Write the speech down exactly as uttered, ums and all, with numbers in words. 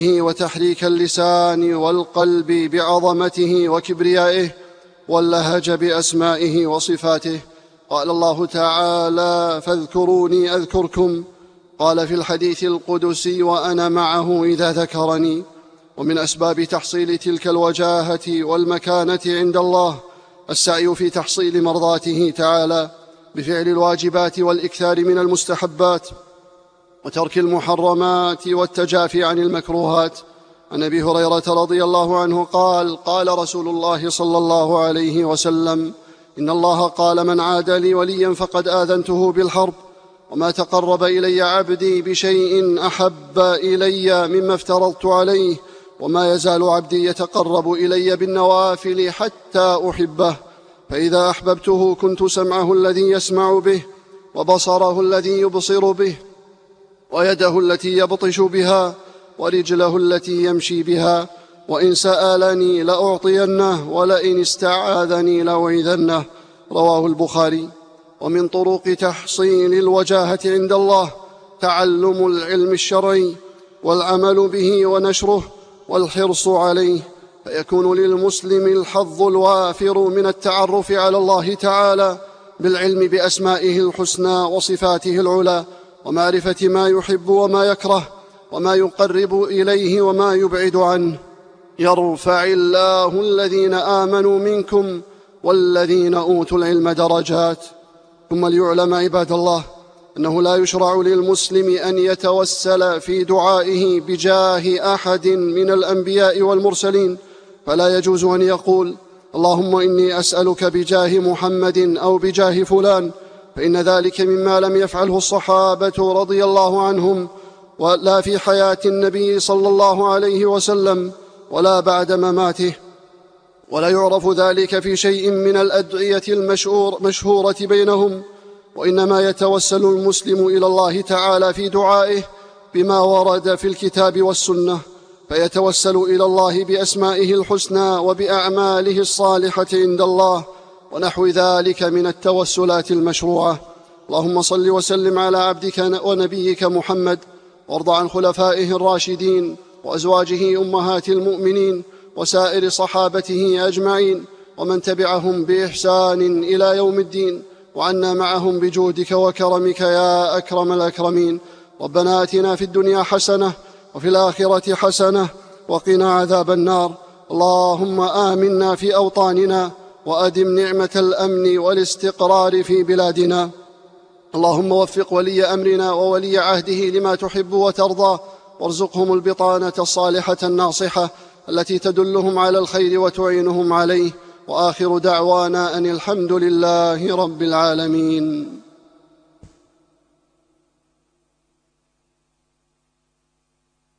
وتحريك اللسان والقلب بعظمته وكبريائه واللهج بأسمائه وصفاته. قال الله تعالى: فاذكروني أذكركم. قال في الحديث القدسي: وأنا معه إذا ذكرني. ومن أسباب تحصيل تلك الوجاهة والمكانة عند الله السعي في تحصيل مرضاته تعالى بفعل الواجبات والإكثار من المستحبات وترك المحرمات والتجافي عن المكروهات. عن أبي هريرة رضي الله عنه قال: قال رسول الله صلى الله عليه وسلم: إن الله قال: من عاد لي وليا فقد آذنته بالحرب، وما تقرب إلي عبدي بشيء أحب إلي مما افترضت عليه، وما يزال عبدي يتقرب إلي بالنوافل حتى أحبه، فإذا أحببته كنت سمعه الذي يسمع به، وبصره الذي يبصر به، ويده التي يبطش بها، ورجله التي يمشي بها، وإن سألني لأعطينه، ولئن استعاذني لأعيذنه. رواه البخاري. ومن طرق تحصيل الوجاهة عند الله تعلم العلم الشرعي والعمل به ونشره والحرص عليه، فيكون للمسلم الحظ الوافر من التعرف على الله تعالى بالعلم بأسمائه الحسنى وصفاته العلى، ومعرفة ما يحب وما يكره، وما يقرب إليه وما يبعد عنه. يرفع الله الذين آمنوا منكم والذين أوتوا العلم درجات. ثم ليعلم عباد الله أنه لا يشرع للمسلم أن يتوسل في دعائه بجاه أحد من الأنبياء والمرسلين، فلا يجوز أن يقول: اللهم إني أسألك بجاه محمد أو بجاه فلان، فإن ذلك مما لم يفعله الصحابة رضي الله عنهم، ولا في حياة النبي صلى الله عليه وسلم ولا بعد مماته، ولا يعرف ذلك في شيء من الأدعية المشهورة بينهم. وإنما يتوسل المسلم إلى الله تعالى في دعائه بما ورد في الكتاب والسنة، فيتوسل إلى الله بأسمائه الحسنى وبأعماله الصالحة عند الله ونحو ذلك من التوسلات المشروعة. اللهم صل وسلم على عبدك ونبيك محمد، وارض عن خلفائه الراشدين وأزواجه أمهات المؤمنين وسائر صحابته أجمعين، ومن تبعهم بإحسان إلى يوم الدين، وعنا معهم بجودك وكرمك يا أكرم الأكرمين. ربنا آتنا في الدنيا حسنة وفي الآخرة حسنة وقنا عذاب النار. اللهم آمنا في أوطاننا، وأدم نعمة الأمن والاستقرار في بلادنا. اللهم وفق ولي أمرنا وولي عهده لما تحب وترضى، وارزقهم البطانة الصالحة الناصحة التي تدلهم على الخير وتعينهم عليه. وآخر دعوانا أن الحمد لله رب العالمين.